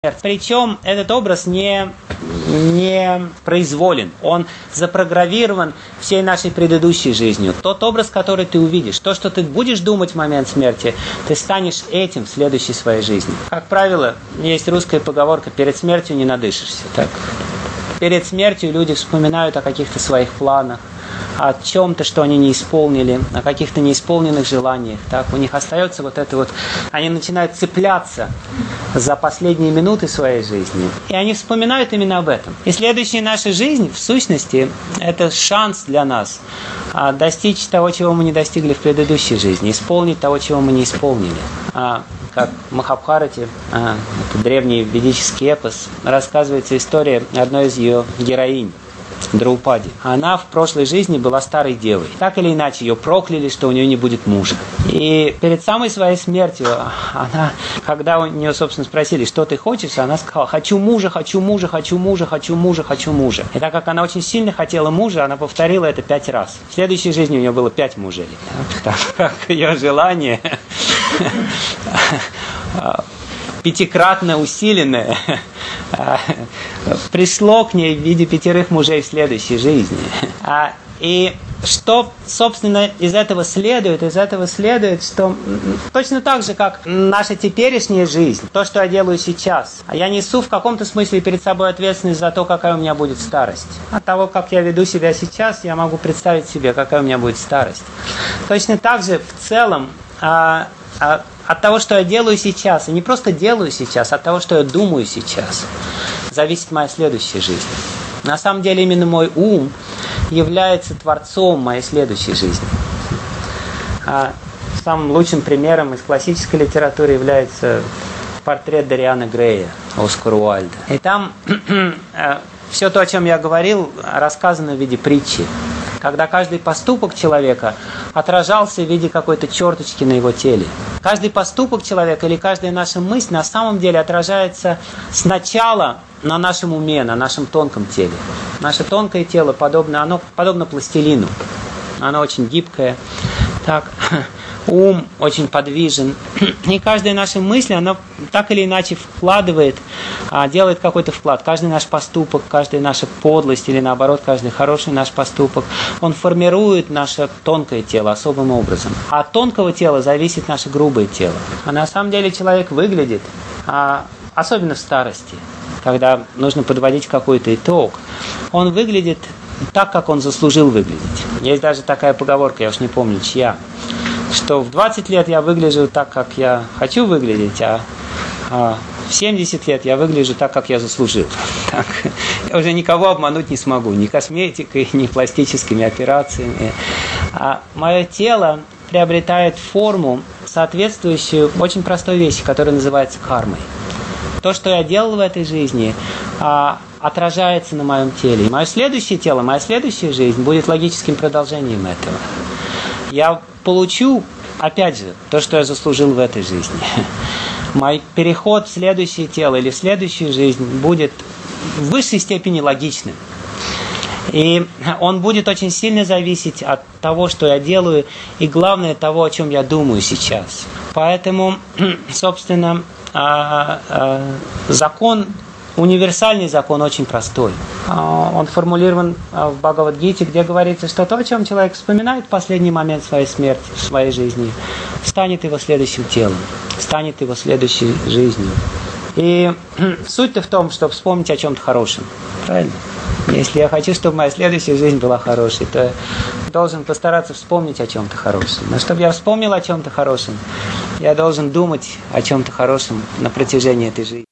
Причем этот образ не произволен, он запрограммирован всей нашей предыдущей жизнью. Тот образ, который ты увидишь, то, что ты будешь думать в момент смерти, ты станешь этим в следующей своей жизни. Как правило, есть русская поговорка: перед смертью не надышишься. Так? Перед смертью люди вспоминают о каких-то своих планах, о чем-то, что они не исполнили, о каких-то неисполненных желаниях. Так? У них остается вот это вот, они начинают цепляться за последние минуты своей жизни. И они вспоминают именно об этом. И следующая наша жизнь, в сущности, это шанс для нас достичь того, чего мы не достигли в предыдущей жизни, исполнить того, чего мы не исполнили. Как в Махабхарате, это древний ведический эпос, рассказывается история одной из ее героинь, Драупади. Она в прошлой жизни была старой девой. Так или иначе, ее прокляли, что у нее не будет мужа. И перед самой своей смертью, она, когда у нее, собственно, спросили, что ты хочешь, она сказала: хочу мужа, хочу мужа, хочу мужа, хочу мужа, хочу мужа. И так как она очень сильно хотела мужа, она повторила это 5 раз. В следующей жизни у нее было 5 мужей. Так как ее желание пятикратно усиленное пришло к ней в виде 5 мужей в следующей жизни. И что, собственно, из этого следует? Из этого следует, что точно так же, как наша теперешняя жизнь, то, что я делаю сейчас, я несу в каком-то смысле перед собой ответственность за то, какая у меня будет старость. От того, как я веду себя сейчас, я могу представить себе, какая у меня будет старость. Точно так же, в целом, от того, что я делаю сейчас, и не просто делаю сейчас, а от того, что я думаю сейчас, зависит моя следующая жизнь. На самом деле именно мой ум является творцом моей следующей жизни. Самым лучшим примером из классической литературы является портрет Дориана Грея Оскара Уайльда. И там все то, о чем я говорил, рассказано в виде притчи, когда каждый поступок человека отражался в виде какой-то черточки на его теле. Каждый поступок человека или каждая наша мысль на самом деле отражается сначала на нашем уме, на нашем тонком теле. Наше тонкое тело подобно пластилину. Оно очень гибкое. Так, ум очень подвижен. И каждая наша мысль, она так или иначе вкладывает, делает какой-то вклад. Каждый наш поступок, каждая наша подлость или наоборот, каждый хороший наш поступок, он формирует наше тонкое тело особым образом. А от тонкого тела зависит наше грубое тело. А на самом деле человек выглядит, особенно в старости, когда нужно подводить какой-то итог, он выглядит так, как он заслужил выглядеть. Есть даже такая поговорка, я уж не помню чья, что в 20 лет я выгляжу так, как я хочу выглядеть, а в 70 лет я выгляжу так, как я заслужил. Так. Я уже никого обмануть не смогу, ни косметикой, ни пластическими операциями. А мое тело приобретает форму, соответствующую очень простой вещи, которая называется кармой. То, что я делал в этой жизни, отражается на моем теле. И мое следующее тело, моя следующая жизнь будет логическим продолжением этого. Я получу, опять же, то, что я заслужил в этой жизни. Мой переход в следующее тело или в следующую жизнь будет в высшей степени логичным. И он будет очень сильно зависеть от того, что я делаю, и главное, того, о чем я думаю сейчас. Поэтому, собственно, закон, универсальный закон очень простой. Он формулирован в Бхагавад-гите, где говорится, что то, о чем человек вспоминает в последний момент своей смерти, в своей жизни, станет его следующим телом, станет его следующей жизнью. И суть-то в том, чтобы вспомнить о чем-то хорошем. Правильно? Если я хочу, чтобы моя следующая жизнь была хорошей, то я должен постараться вспомнить о чем-то хорошем. Но чтобы я вспомнил о чем-то хорошем, я должен думать о чем-то хорошем на протяжении этой жизни.